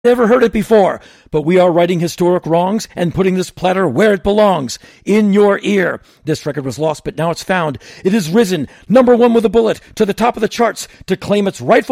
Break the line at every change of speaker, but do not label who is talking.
Never heard it before, but we are righting historic wrongs and putting this platter where it belongs, in your ear. This record was lost, but now it's found. It is risen, #1 with a bullet, to the top of the charts to claim its rightful